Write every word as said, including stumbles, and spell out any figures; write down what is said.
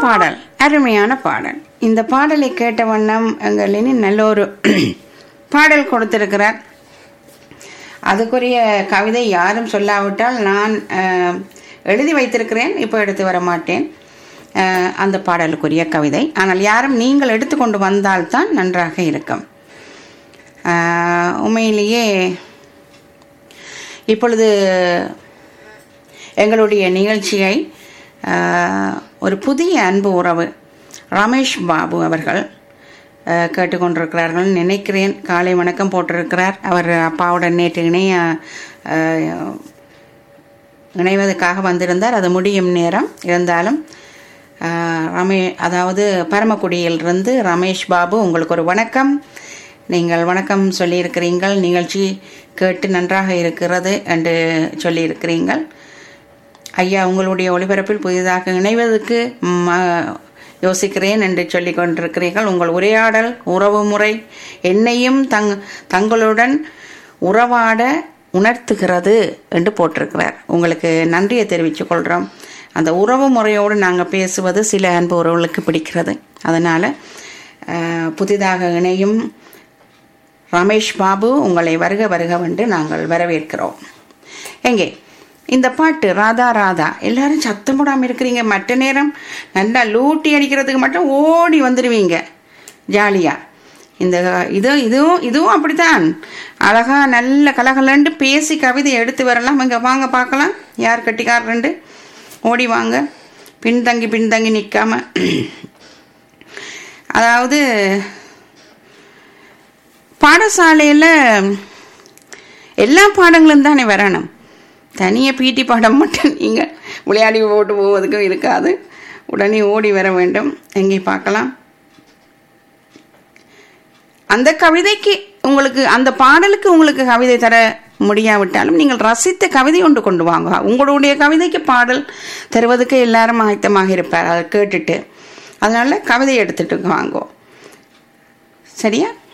பாடல் அருமையான பாடல். இந்த பாடலை கேட்ட வண்ணம் எங்களின் நல்ல ஒரு பாடல் கொடுத்திருக்கிறார். அதுக்குரிய கவிதை யாரும் சொல்லாவிட்டால் நான் எழுதி வைத்திருக்கிறேன், இப்போ எடுத்து வர மாட்டேன் அந்த பாடலுக்குரிய கவிதை. ஆனால் யாரும் நீங்கள் எடுத்துக்கொண்டு வந்தால்தான் நன்றாக இருக்கும். உண்மையிலேயே இப்பொழுது எங்களுடைய நிகழ்ச்சியை ஒரு புதிய அன்பு உறவு ரமேஷ் பாபு அவர்கள் கேட்டுக்கொண்டிருக்கிறார்கள் நினைக்கிறேன். காலை வணக்கம் போட்டிருக்கிறார். அவர் அப்பாவுடன் நேற்று இணைய இணைவதற்காக வந்திருந்தார். அது முடியும் நேரம் இருந்தாலும் ரமே அதாவது பரமக்குடியிலிருந்து ரமேஷ் பாபு உங்களுக்கு ஒரு வணக்கம். நீங்கள் வணக்கம் சொல்லியிருக்கிறீர்கள். நிகழ்ச்சி கேட்டு நன்றாக இருக்கிறது என்று சொல்லியிருக்கிறீர்கள். ஐயா உங்களுடைய ஒளிபரப்பில் புதிதாக இணைவதற்கு யோசிக்கிறேன் என்று சொல்லி கொண்டிருக்கிறீர்கள். உங்கள் உரையாடல் உறவு முறை என்னையும் தங் தங்களுடன் உறவாட உணர்த்துகிறது என்று போட்டிருக்கிறார். உங்களுக்கு நன்றியை தெரிவித்துக் கொள்கிறோம். அந்த உறவு முறையோடு நாங்கள் பேசுவது சில அன்பு உறவுகளுக்கு பிடிக்கிறது. அதனால் புதிதாக இணையும் ரமேஷ் பாபு உங்களை வருக வருகவென்று நாங்கள் வரவேற்கிறோம். எங்கே இந்த பாட்டு ராதா ராதா எல்லாரும் சத்தம் போடாமல் இருக்கிறீங்க. மற்ற நேரம் நல்லா லூட்டி அடிக்கிறதுக்கு மட்டும் ஓடி வந்துடுவீங்க ஜாலியாக. இந்த இது இதுவும் இதுவும் அப்படித்தான் அழகா நல்ல கலகலண்டு பேசி கவிதை எடுத்து வரலாம். இங்கே வாங்க பார்க்கலாம் யார் கட்டிக்காரண்டு ஓடி வாங்க, பின்தங்கி பின்தங்கி நிற்காம. அதாவது பாடசாலையில் எல்லா பாடங்களும் தானே வரணும். தனியாக பிடி பாடம் மட்டும் நீங்கள் விளையாடி போட்டு போவதுக்கும் இருக்காது. உடனே ஓடி வர வேண்டும். எங்கே பார்க்கலாம். அந்த கவிதைக்கு உங்களுக்கு அந்த பாடலுக்கு உங்களுக்கு கவிதை தர முடியாவிட்டாலும் நீங்கள் ரசித்த கவிதை ஒன்று கொண்டு வாங்க. உங்களுடைய கவிதைக்கு பாடல் தருவதற்கு எல்லாரும் ஆயத்தமாக இருப்பார் அதை கேட்டுட்டு. அதனால கவிதை எடுத்துட்டு வாங்குவோம். சரியா?